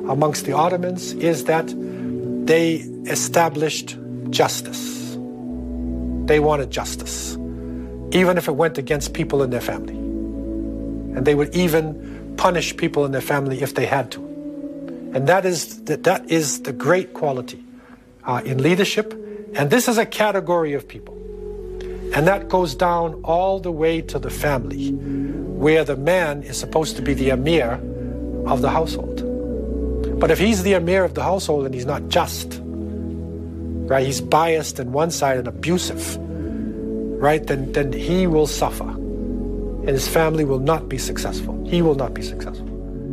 amongst the Ottomans is that they established justice. They wanted justice, even if it went against people in their family. And they would even punish people in their family if they had to. And that is the great quality in leadership. And this is a category of people. And that goes down all the way to the family, where the man is supposed to be the emir of the household. But if he's the emir of the household and he's not just, right, he's biased on one side and abusive, right, then he will suffer. And his family will not be successful. He will not be successful.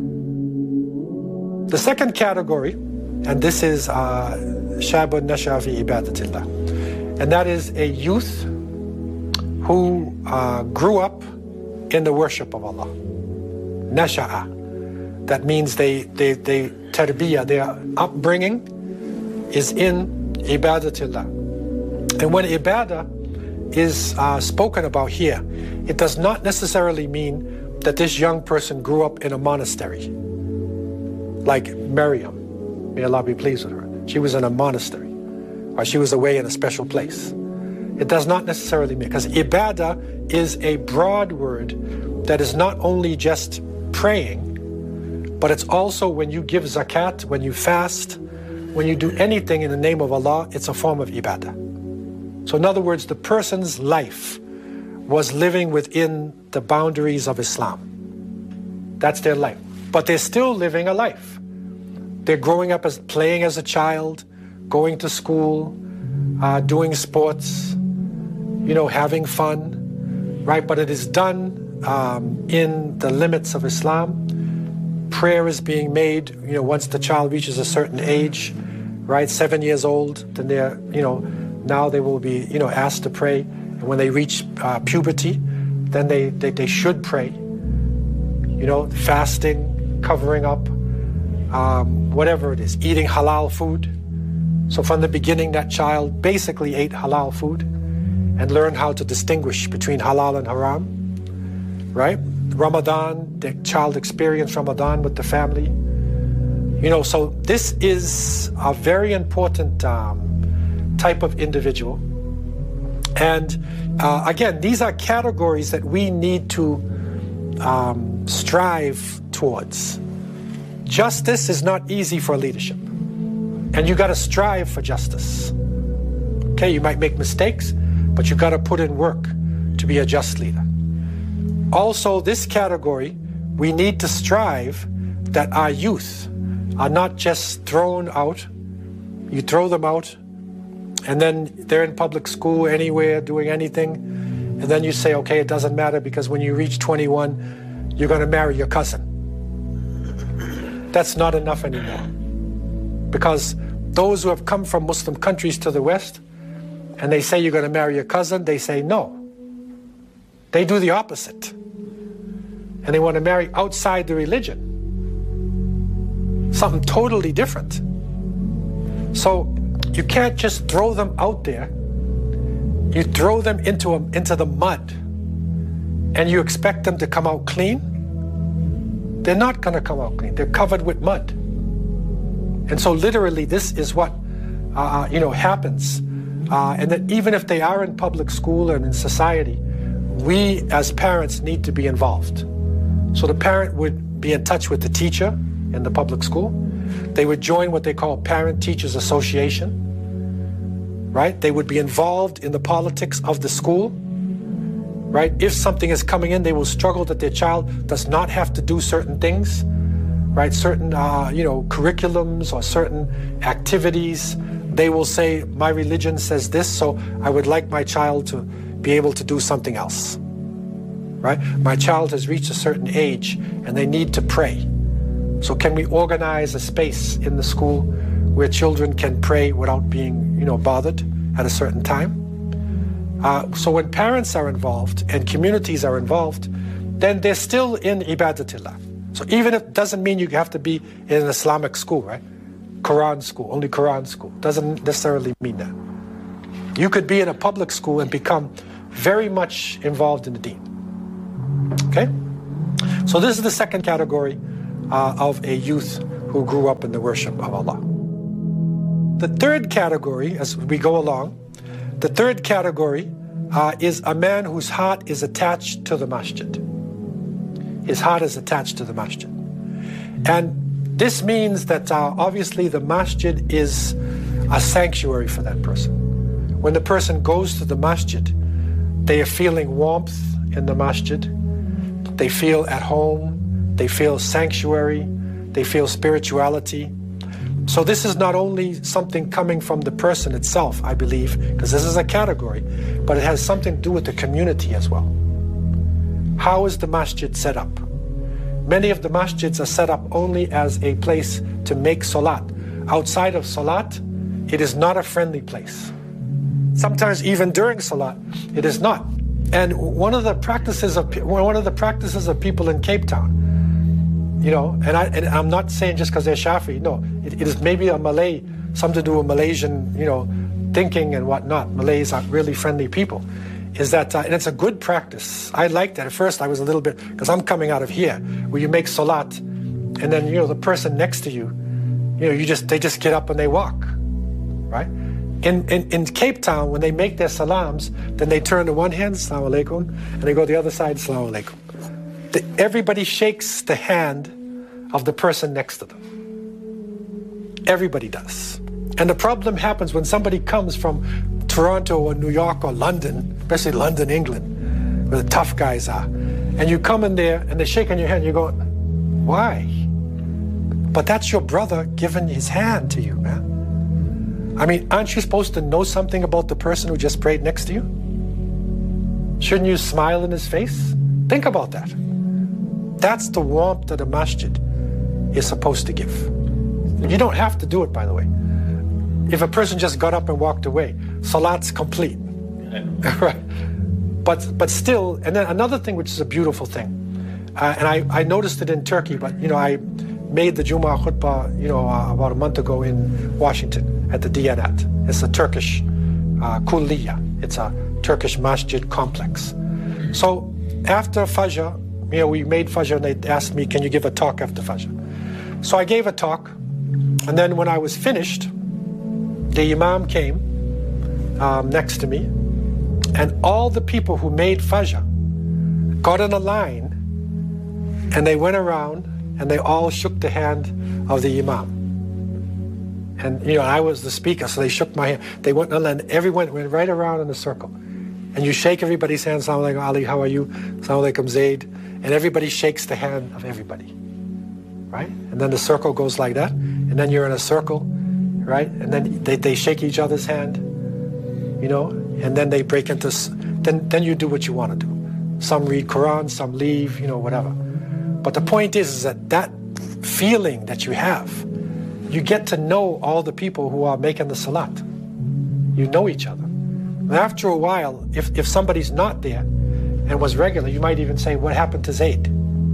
The second category, and this is Shabun Nasha fi Ibadatillah, and that is a youth who grew up in the worship of Allah. Nasha'a. That means they tarbiyah, their upbringing is in Ibadatillah. And when ibadah is spoken about here, it does not necessarily mean that this young person grew up in a monastery. Like Maryam, may Allah be pleased with her. She was in a monastery, or she was away in a special place. It does not necessarily mean, because ibadah is a broad word that is not only just praying, but it's also when you give zakat, when you fast, when you do anything in the name of Allah, it's a form of ibadah. So in other words, the person's life was living within the boundaries of Islam. That's their life. But they're still living a life. They're growing up as playing as a child, going to school, doing sports, having fun, right? But it is done in the limits of Islam. Prayer is being made, once the child reaches a certain age, right? 7 years old, then they're, now they will be, asked to pray. And when they reach puberty, then they should pray. Fasting, covering up, whatever it is, eating halal food. So from the beginning, that child basically ate halal food and learned how to distinguish between halal and haram, right? Ramadan, the child experienced Ramadan with the family. So this is a very important type of individual. And again, these are categories that we need to strive towards. Justice is not easy for leadership. And you got to strive for justice. Okay, you might make mistakes, but you got to put in work to be a just leader. Also, this category, we need to strive that our youth are not just thrown out. You throw them out, and then they're in public school anywhere, doing anything, and then you say, okay, it doesn't matter because when you reach 21, you're going to marry your cousin. That's not enough anymore. Because those who have come from Muslim countries to the West, and they say you're going to marry your cousin, they say no. They do the opposite. And they want to marry outside the religion. Something totally different. So you can't just throw them out there. You throw them into the mud and you expect them to come out clean. They're not going to come out clean. They're covered with mud. And so literally this is what happens. And that even if they are in public school and in society, we as parents need to be involved. So the parent would be in touch with the teacher in the public school. They would join what they call Parent-Teachers Association, right? They would be involved in the politics of the school, right? If something is coming in, they will struggle that their child does not have to do certain things, right? Certain, curriculums or certain activities. They will say, my religion says this, so I would like my child to be able to do something else, right? My child has reached a certain age and they need to pray. So can we organize a space in the school where children can pray without being, bothered at a certain time? So when parents are involved and communities are involved, then they're still in Ibadatillah. So even if it doesn't mean you have to be in an Islamic school, right? Quran school, only Quran school. Doesn't necessarily mean that. You could be in a public school and become very much involved in the deen. Okay? So this is the second category of a youth who grew up in the worship of Allah. The third category, as we go along, the third category is a man whose heart is attached to the masjid. His heart is attached to the masjid. And this means that obviously the masjid is a sanctuary for that person. When the person goes to the masjid, they are feeling warmth in the masjid. They feel at home. They feel sanctuary. They feel spirituality. So this is not only something coming from the person itself, I believe, because this is a category, but it has something to do with the community as well. How is the masjid set up? Many of the masjids are set up only as a place to make salat. Outside of salat, it is not a friendly place. Sometimes even during salat, it is not. And one of the practices of people in Cape Town, you know, and I'm not saying just because they're Shafi, no, it is maybe a Malay, something to do with Malaysian, you know, thinking and whatnot. Malays are really friendly people. Is that, and it's a good practice. I liked that. At first I was a little bit, because I'm coming out of here, where you make salat, and then, you know, the person next to you, you know, they just get up and they walk, right? In Cape Town, when they make their salams, then they turn to one hand, Assalamu alaikum, and they go to the other side, Assalamu alaikum. Everybody shakes the hand of the person next to them. Everybody does. And the problem happens when somebody comes from Toronto or New York or London, especially London, England, where the tough guys are, and you come in there and they're shaking your hand, you go, why? But that's your brother giving his hand to you, man. I mean, aren't you supposed to know something about the person who just prayed next to you? Shouldn't you smile in his face? Think about that. That's the warmth that a masjid is supposed to give. You don't have to do it, by the way. If a person just got up and walked away, salat's complete. Right? But still, and then another thing which is a beautiful thing, and I noticed it in Turkey, but, you know, I made the Jummah khutbah, you know, about a month ago in Washington at the Diyanat. It's a Turkish kulliya. It's a Turkish masjid complex. So after Fajr, you know, we made Fajr and they asked me, can you give a talk after Fajr? So I gave a talk, and then when I was finished, the Imam came next to me, and all the people who made Fajr got in a line, and they went around, and they all shook the hand of the Imam. And, you know, I was the speaker, so they shook my hand. They went in a line, everyone went right around in a circle. And you shake everybody's hand, Assalamu alaikum, Ali, how are you? Assalamu alaikum, Zaid. And everybody shakes the hand of everybody, right? And then the circle goes like that, and then you're in a circle, right? And then they shake each other's hand, you know, and then they break into, then you do what you want to do. Some read Quran, some leave, you know, whatever. But the point is that feeling that you have, you get to know all the people who are making the salat. You know each other. And after a while, if somebody's not there and was regular, you might even say, what happened to Zaid?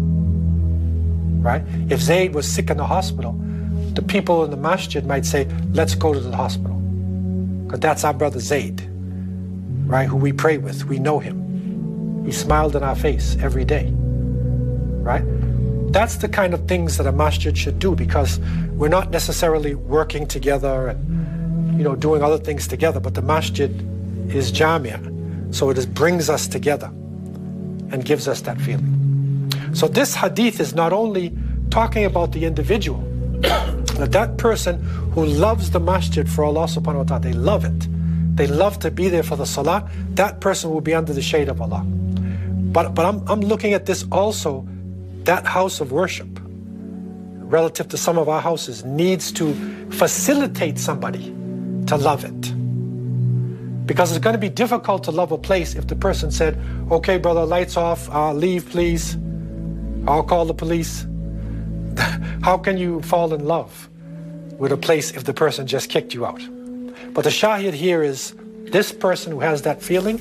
Right? If Zaid was sick in the hospital, the people in the masjid might say, let's go to the hospital. Because that's our brother Zaid, right? Who we pray with. We know him. He smiled in our face every day, right? That's the kind of things that a masjid should do, because we're not necessarily working together and, you know, doing other things together, but the masjid is jamia, so it brings us together and gives us that feeling. So this hadith is not only talking about the individual, but that person who loves the masjid for Allah subhanahu wa ta'ala, they love it. They love to be there for the salah. That person will be under the shade of Allah. But I'm looking at this also, that house of worship, relative to some of our houses, needs to facilitate somebody to love it. Because it's going to be difficult to love a place if the person said, okay, brother, lights off, leave, please. I'll call the police. How can you fall in love with a place if the person just kicked you out? But the shahid here is this person who has that feeling,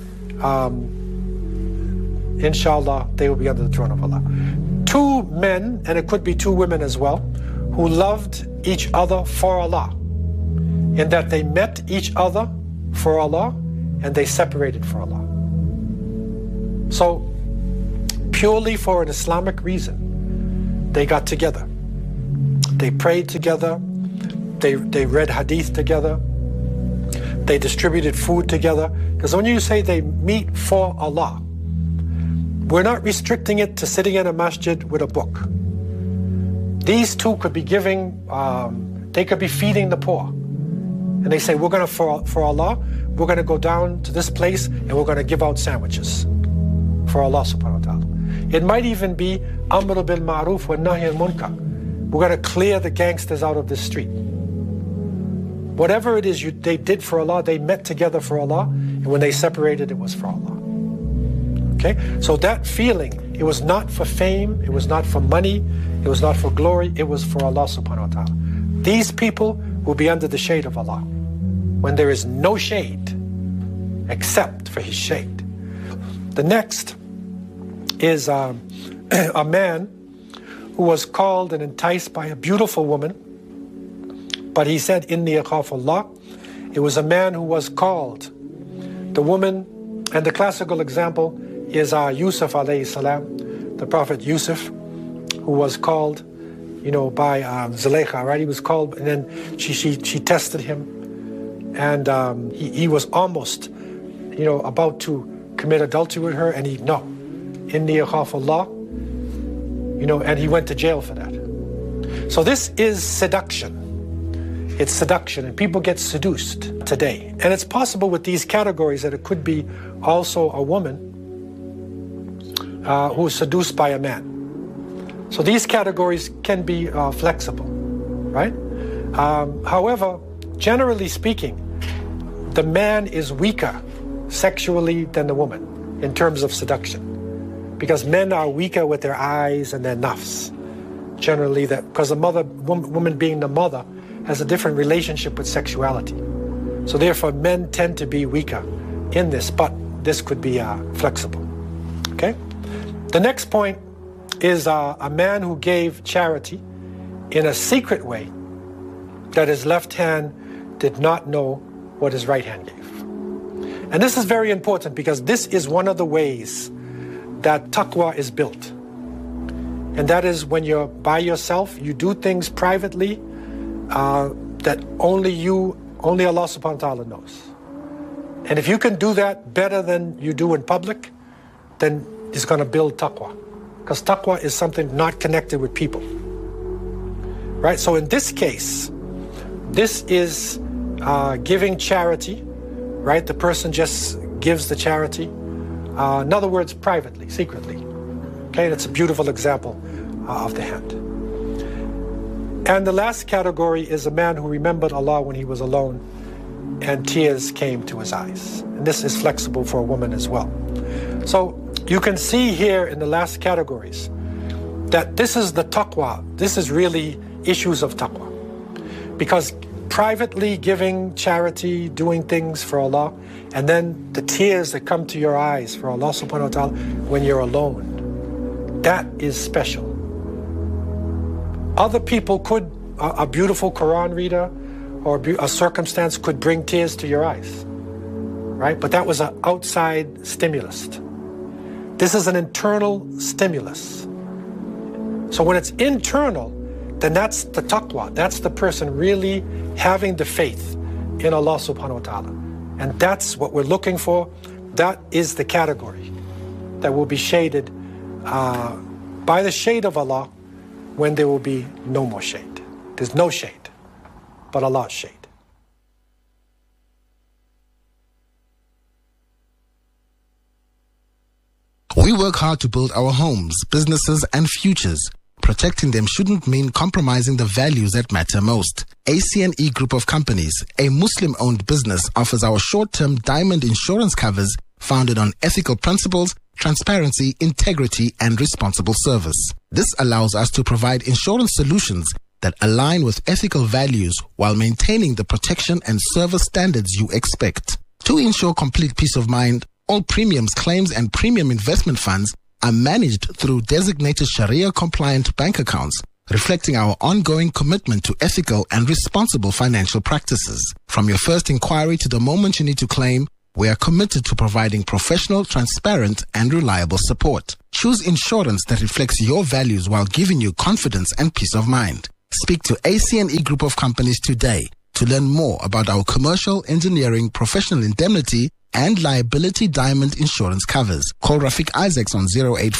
inshallah, they will be under the throne of Allah. Two men, and it could be two women as well, who loved each other for Allah, in that they met each other for Allah and they separated for Allah. So, purely for an Islamic reason, they got together. they prayed together, they read hadith together, they distributed food together. Because when you say they meet for Allah, we're not restricting it to sitting in a masjid with a book. These two could be giving, they could be feeding the poor. And they say, we're going to, for Allah, we're going to go down to this place and we're going to give out sandwiches for Allah subhanahu wa ta'ala. It might even be Amr bil Ma'ruf wa Nahy al Munkar. We're going to clear the gangsters out of this street. Whatever it is they did for Allah, they met together for Allah, and when they separated, it was for Allah. Okay? So that feeling, it was not for fame, it was not for money, it was not for glory, it was for Allah subhanahu wa ta'ala. These people will be under the shade of Allah when there is no shade except for His shade. The next is a man who was called and enticed by a beautiful woman, but he said, Inni akhafu Allah. It was a man who was called. The woman, and the classical example is Yusuf alayhi salam, the Prophet Yusuf, who was called, by Zulaykha, right? He was called, and then she tested him, and he was almost, about to commit adultery with her, and no, Inni akhafu Allah, and he went to jail for that. So this is seduction. It's seduction, and people get seduced today. And it's possible with these categories that it could be also a woman who is seduced by a man. So these categories can be flexible, right? However, generally speaking, the man is weaker sexually than the woman in terms of seduction, because men are weaker with their eyes and their nafs. Generally, because the woman being the mother, has a different relationship with sexuality. So therefore, men tend to be weaker in this, but this could be flexible. Okay? The next point is a man who gave charity in a secret way that his left hand did not know what his right hand gave. And this is very important because this is one of the ways that taqwa is built. And that is when you're by yourself, you do things privately that only Allah subhanahu wa ta'ala knows. And if you can do that better than you do in public, then it's going to build taqwa. Because taqwa is something not connected with people. Right? So in this case, this is giving charity, right? The person just gives the charity. In other words, privately, secretly. Okay, that's a beautiful example of the hand. And the last category is a man who remembered Allah when he was alone and tears came to his eyes. And this is flexible for a woman as well. So you can see here in the last categories that this is the taqwa. This is really issues of taqwa. Because privately giving charity, doing things for Allah, and then the tears that come to your eyes for Allah subhanahu wa ta'ala when you're alone, that is special. Other people could, a beautiful Quran reader or a circumstance could bring tears to your eyes, right? But that was an outside stimulus. This is an internal stimulus. So when it's internal, then that's the taqwa. That's the person really having the faith in Allah subhanahu wa ta'ala. And that's what we're looking for. That is the category that will be shaded by the shade of Allah when there will be no more shade. There's no shade, but Allah's shade. We work hard to build our homes, businesses, and futures. Protecting them shouldn't mean compromising the values that matter most. ACNE Group of Companies, a Muslim-owned business, offers our short-term diamond insurance covers founded on ethical principles, transparency, integrity, and responsible service. This allows us to provide insurance solutions that align with ethical values while maintaining the protection and service standards you expect. To ensure complete peace of mind, all premiums, claims, and premium investment funds are managed through designated Sharia-compliant bank accounts, reflecting our ongoing commitment to ethical and responsible financial practices. From your first inquiry to the moment you need to claim, we are committed to providing professional, transparent, and reliable support. Choose insurance that reflects your values while giving you confidence and peace of mind. Speak to ACNE Group of Companies today to learn more about our commercial, engineering, professional indemnity, and liability diamond insurance covers. Call Rafiq Isaacs on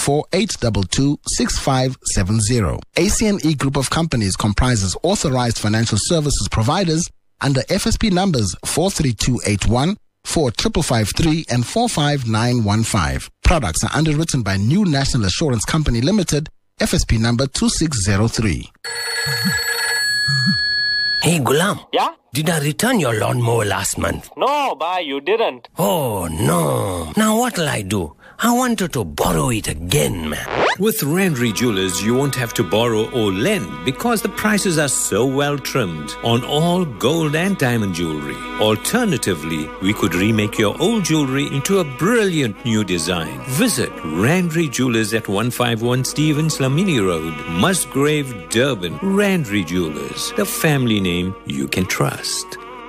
084-822-6570. ACNE Group of Companies comprises authorized financial services providers under FSP numbers 43281, 4553 and 45915. Products are underwritten by New National Assurance Company Limited, FSP number 2603. Hey, Gulam. Yeah? Did I return your lawnmower last month? No, bhai, you didn't. Oh, no. Now what'll I do? I wanted to borrow it again, man. With Randry Jewelers, you won't have to borrow or lend because the prices are so well trimmed on all gold and diamond jewelry. Alternatively, we could remake your old jewelry into a brilliant new design. Visit Randry Jewelers at 151 Stevens Lamini Road, Musgrave, Durban. Randry Jewelers, the family name you can trust.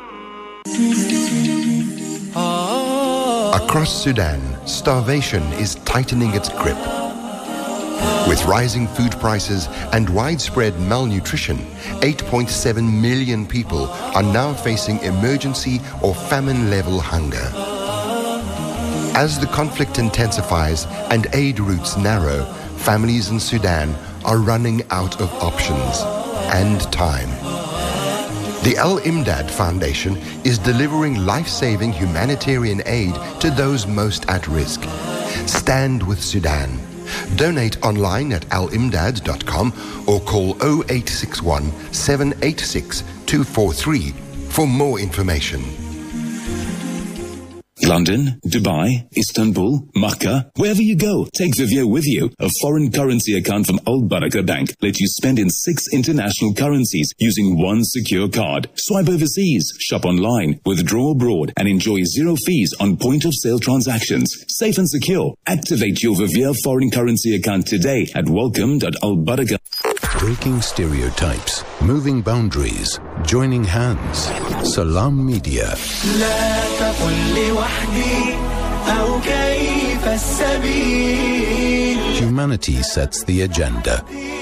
Across Sudan, starvation is tightening its grip. With rising food prices and widespread malnutrition, 8.7 million people are now facing emergency or famine-level hunger. As the conflict intensifies and aid routes narrow, families in Sudan are running out of options and time. The Al Imdad Foundation is delivering life-saving humanitarian aid to those most at risk. Stand with Sudan. Donate online at alimdad.com or call 0861 786 243 for more information. London, Dubai, Istanbul, Makkah, wherever you go, take Vivio with you. A foreign currency account from Al Baraka Bank lets you spend in 6 international currencies using one secure card. Swipe overseas, shop online, withdraw abroad, and enjoy 0 fees on point-of-sale transactions. Safe and secure. Activate your Vivio foreign currency account today at welcome.albaraka. Breaking stereotypes, moving boundaries, joining hands. Salam Media. Humanity sets the agenda.